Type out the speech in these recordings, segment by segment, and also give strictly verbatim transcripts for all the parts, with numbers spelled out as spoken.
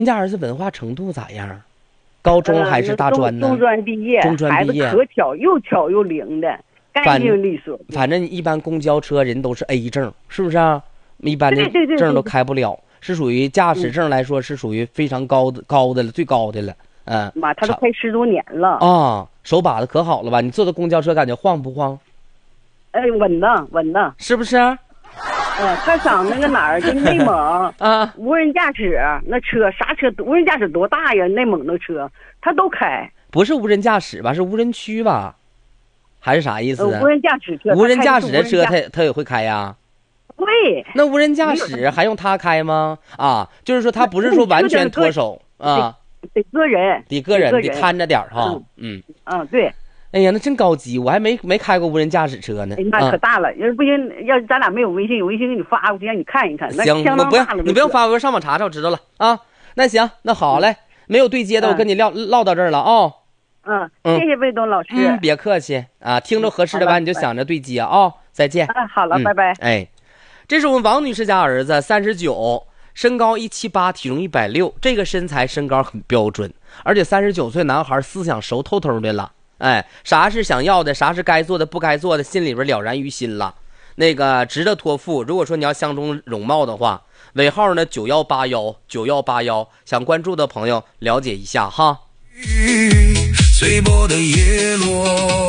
你家儿子文化程度咋样？高中还是大专呢？ 中专毕业， 中专毕业， 孩子可巧又巧又灵的，干净利索。 反正一般公交车人都是 A 证，是不是啊？一般的证都开不了，是属于驾驶证来说是属于非常高的高的了，最高的了。嗯， 妈，他都开十多年了啊，手把子可好了吧？你坐的公交车感觉晃不晃？ 哎，稳当稳当， 是不是？ 嗯，他上那个哪儿，就内蒙啊， 无人驾驶那车，啥车无人驾驶多大呀？内蒙的车他都开， 不是无人驾驶吧？是无人区吧？还是啥意思？ 呃、无人驾驶车， 无人驾驶的车他他也会开呀？ 对， 那无人驾驶还用他开吗？啊，就是说他不是说完全脱手啊， 得个人， 得个人得看着点哈， 嗯嗯，对。 哎呀，那真高级，我还没没开过无人驾驶车呢。 哎，那可大了，要是不行，要是咱俩没有微信，有微信给你发过去，让你看一看。 行，我不要，你不用发，我上网查查，我知道了啊。那行，那好嘞，没有对接的，我跟你唠唠到这儿了啊。 嗯，谢谢卫东老师。 嗯，别客气啊，听着合适的吧，你就想着对接啊。再见。 啊，好了，拜拜。 哎，这是我们王女士家儿子，三十九，身高一七八，体重一百六，这个身材身高很标准，而且三十九岁男孩思想熟透透的了。哎，啥是想要的，啥是该做的，不该做的，心里边了然于心了。那个值得托付。如果说你要相中容貌的话，尾号呢九幺八幺九幺八幺，想关注的朋友了解一下哈。随波的叶落，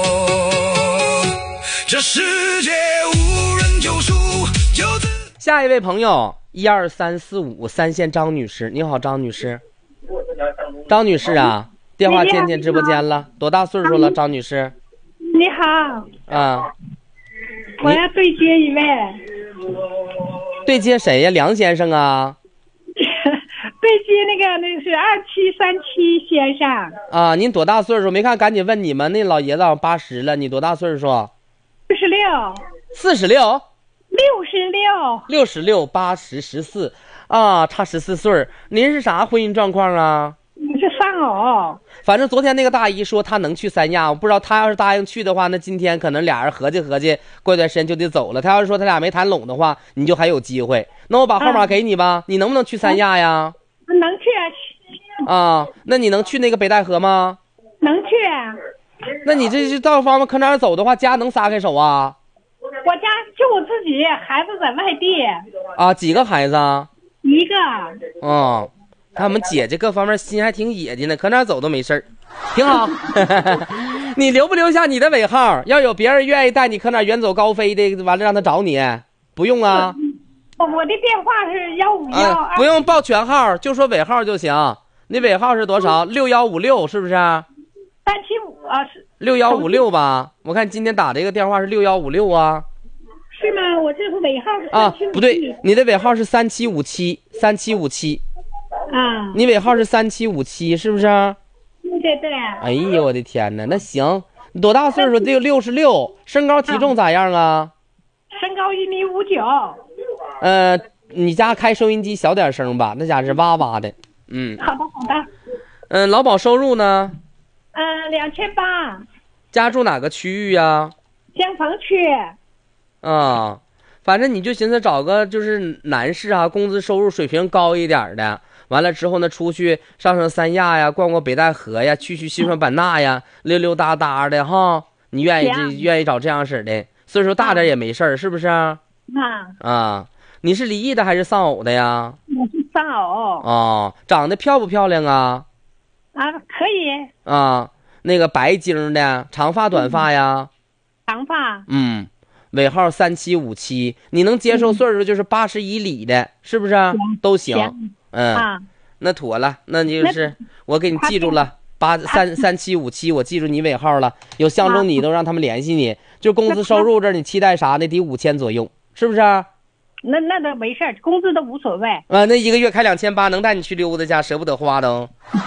这世界无人救赎。就下一位朋友一二三四五三线张女士，你好，张女士。张女士啊。电话接进直播间了，多大岁数了，张女士？ 你好。 啊， 我要对接一位。 对接谁呀？梁先生啊？ 对接那个那是二七三七先生。 啊，您多大岁数？没看，赶紧问你们，那老爷子八十了，你多大岁数？ 四十六。 四十六？ 六十六。 六十六，八十，十四，啊，差十四岁。您是啥婚姻状况啊？ 你是丧偶。 反正昨天那个大姨说她能去三亚，我不知道她要是答应去的话，那今天可能俩人合计合计，过段时间就得走了。她要是说他俩没谈拢的话，你就还有机会。那我把号码给你吧，嗯、你能不能去三亚呀？ 能去啊。啊，那你能去那个北戴河吗？ 能去。 那你这是到方面可哪儿走的话，家能撒开手啊？ 我家就我自己，孩子在外地。 啊，几个孩子啊？ 一个。 嗯。他们姐姐各方面心还挺野的呢，可哪走都没事儿，挺好。你留不留下你的尾号？要有别人愿意带你可哪远走高飞的，完了让他找你，不用啊。 我的电话是幺五幺。 啊，不用报全号，就说尾号就行。你尾号是多少？六幺五六是不是？ 三七五啊，是六幺五六吧？我看今天打这个电话是六幺五六啊。 是吗？我这个尾号是啊，不对，你的尾号是三七五七，三七五七。 啊， 你尾号是三七五七，是不是？ 对对。 哎呀，我的天哪！那行，你多大岁数？这个六十六，身高体重咋样啊？ 身高一米五九。 呃，你家开收音机小点声吧，那家是哇哇的。嗯。 好的好的。 嗯、呃，劳保收入呢？ 嗯、呃，两千八。 家住哪个区域呀？ 江棚区。 啊，反正你就寻思找个就是男士啊，工资收入水平高一点的。完了之后呢，出去上上三亚呀，逛逛北戴河呀，去去西双版纳呀，溜溜达达的哈。你愿意这愿意找这样式的，岁数大点也没事儿，是不是啊？啊，你是离异的还是丧偶的呀？ 我是丧偶。 哦，长得漂不漂亮啊？ 啊，可以。 啊，那个白净的，长发短发呀？ 长发。 嗯，尾号三七五七，你能接受岁数就是八十以里的，是不是？都行。嗯、啊，那妥了，那就是我给你记住了，八三三七五七，我记住你尾号了。有相中你都让他们联系你，就工资收入这你期待啥呢？得五千左右，是不是？ 那那都没事，工资都无所谓。 啊，那一个月开两千八，能带你去溜达去，舍不得花都。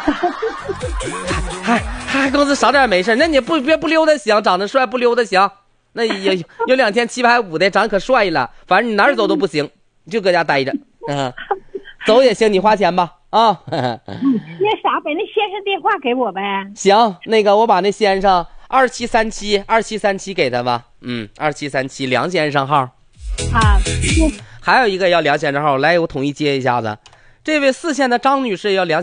还还工资少点没事，那你不别不溜达行，长得帅不溜达行，那也有两千七百五的，长得可帅了。反正你哪儿走都不行，你就搁家待着，嗯。走也行，你花钱吧啊！ 那啥呗，那先生电话给我呗。 行，那个我把那先生二七三七二七三七给他吧。嗯，二七三七梁先生号。 啊， 还有一个要梁先生号，来我统一接一下子。 这位四线的张女士也要良